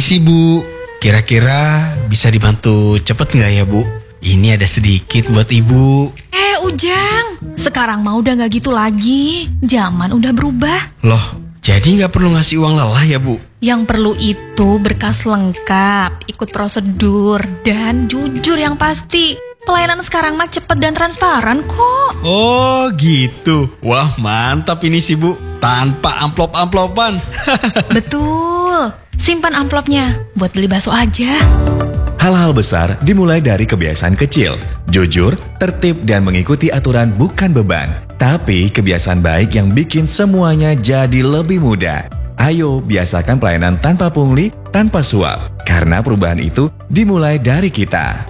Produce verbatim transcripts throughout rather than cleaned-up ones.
Permisi Bu, kira-kira bisa dibantu cepet nggak ya Bu? Ini ada sedikit buat Ibu. Eh Ujang, sekarang mah udah gak gitu lagi. Zaman udah berubah. Loh, jadi nggak perlu ngasih uang lelah ya Bu? Yang perlu itu berkas lengkap, ikut prosedur, dan jujur yang pasti. Pelayanan sekarang mah cepet dan transparan kok. Oh gitu. Wah mantap ini sih Bu. Tanpa amplop-amplopan. Betul. Simpan amplopnya buat beli bakso aja. Hal-hal besar dimulai dari kebiasaan kecil. Jujur, tertib, dan mengikuti aturan bukan beban, tapi kebiasaan baik yang bikin semuanya jadi lebih mudah. Ayo biasakan pelayanan tanpa pungli, tanpa suap. Karena perubahan itu dimulai dari kita.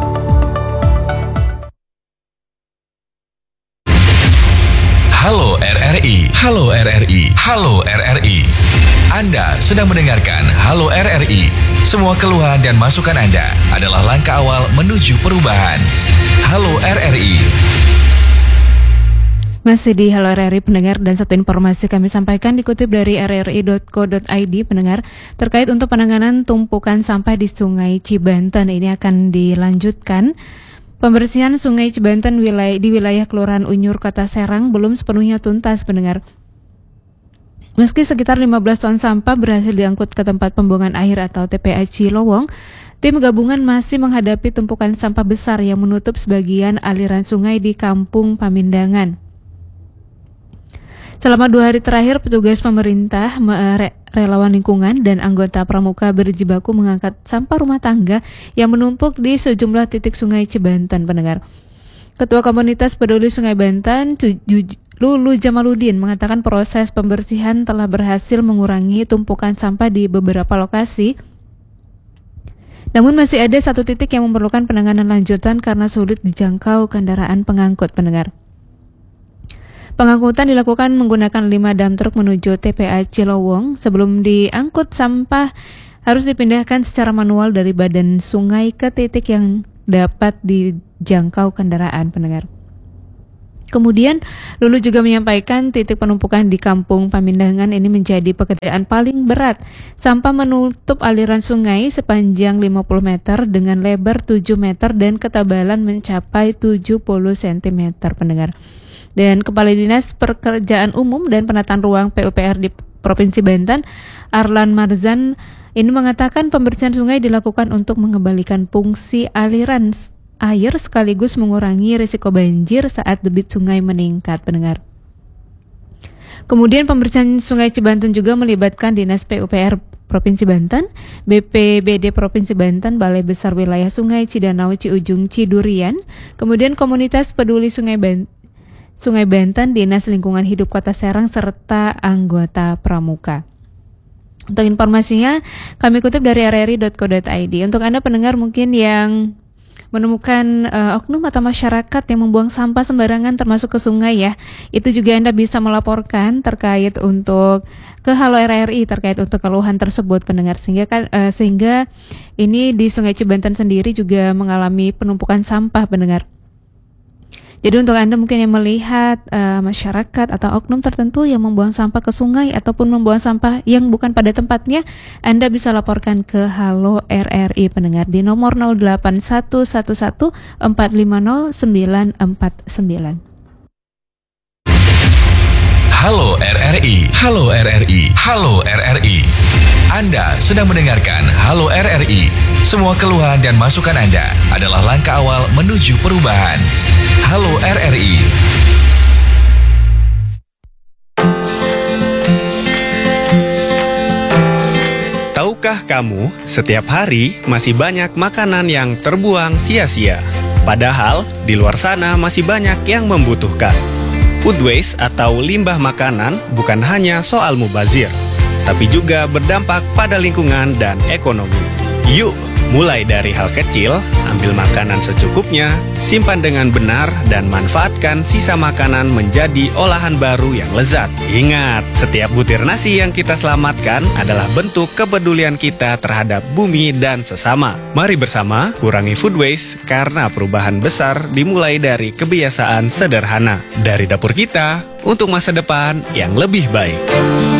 Halo R R I, Halo R R I, Halo R R I. Anda sedang mendengarkan Halo R R I. Semua keluhan dan masukan Anda adalah langkah awal menuju perubahan. Halo R R I. Masih di Halo R R I pendengar, dan satu informasi kami sampaikan dikutip dari r r i dot co dot i d pendengar terkait untuk penanganan tumpukan sampah di Sungai Cibanten. Ini akan dilanjutkan. Pembersihan Sungai Cibanten wilayah, di wilayah Kelurahan Unyur, Kota Serang belum sepenuhnya tuntas pendengar. Meski sekitar lima belas ton sampah berhasil diangkut ke tempat pembuangan akhir atau T P A Cilowong, tim gabungan masih menghadapi tumpukan sampah besar yang menutup sebagian aliran sungai di Kampung Pamindangan. Selama dua hari terakhir, petugas pemerintah, relawan lingkungan, dan anggota pramuka berjibaku mengangkat sampah rumah tangga yang menumpuk di sejumlah titik Sungai Cibanten, pendengar. Ketua Komunitas Peduli Sungai Banten, Lulu Jamaludin, mengatakan proses pembersihan telah berhasil mengurangi tumpukan sampah di beberapa lokasi. Namun masih ada satu titik yang memerlukan penanganan lanjutan karena sulit dijangkau kendaraan pengangkut, pendengar. Pengangkutan dilakukan menggunakan lima dump truk menuju T P A Cilowong. Sebelum diangkut, sampah harus dipindahkan secara manual dari badan sungai ke titik yang dapat dijangkau kendaraan, pendengar. Kemudian, Lulu juga menyampaikan titik penumpukan di Kampung Pamindangan ini menjadi pekerjaan paling berat. Sampah menutup aliran sungai sepanjang lima puluh meter dengan lebar tujuh meter dan ketebalan mencapai tujuh puluh sentimeter, pendengar. Dan Kepala Dinas Pekerjaan Umum dan Penataan Ruang P U P R di Provinsi Banten, Arlan Marzan, ini mengatakan pembersihan sungai dilakukan untuk mengembalikan fungsi aliran air sekaligus mengurangi risiko banjir saat debit sungai meningkat, pendengar. Kemudian pembersihan Sungai Cibanten juga melibatkan Dinas P U P R Provinsi Banten, B P B D Provinsi Banten, Balai Besar Wilayah Sungai Cidanau, Ciujung, Cidurian, kemudian Komunitas Peduli Sungai Banten, Sungai Banten, Dinas Lingkungan Hidup Kota Serang, serta anggota pramuka. Untuk informasinya, kami kutip dari r r i dot co dot i d. Untuk Anda pendengar mungkin yang menemukan uh, oknum atau masyarakat yang membuang sampah sembarangan termasuk ke sungai ya, itu juga Anda bisa melaporkan terkait untuk ke Halo R R I terkait untuk keluhan tersebut, pendengar, sehingga kan uh, sehingga ini di Sungai Cibanten sendiri juga mengalami penumpukan sampah, pendengar. Jadi untuk Anda mungkin yang melihat uh, masyarakat atau oknum tertentu yang membuang sampah ke sungai ataupun membuang sampah yang bukan pada tempatnya, Anda bisa laporkan ke Halo R R I, pendengar, di nomor nol delapan satu satu satu empat lima nol sembilan empat sembilan. Halo R R I, Halo R R I, Halo R R I. Anda sedang mendengarkan Halo R R I. Semua keluhan dan masukan Anda adalah langkah awal menuju perubahan. Halo R R I. Tahukah kamu, setiap hari masih banyak makanan yang terbuang sia-sia. Padahal di luar sana masih banyak yang membutuhkan. Food waste atau limbah makanan bukan hanya soal mubazir, tapi juga berdampak pada lingkungan dan ekonomi. Yuk, mulai dari hal kecil, ambil makanan secukupnya, simpan dengan benar, dan manfaatkan sisa makanan menjadi olahan baru yang lezat. Ingat, setiap butir nasi yang kita selamatkan adalah bentuk kepedulian kita terhadap bumi dan sesama. Mari bersama kurangi food waste, karena perubahan besar dimulai dari kebiasaan sederhana. Dari dapur kita, untuk masa depan yang lebih baik.